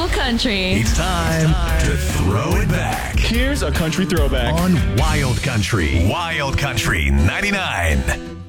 cool country. It's time to throw it back. Here's a country throwback On Wild Country. Wild Country 99.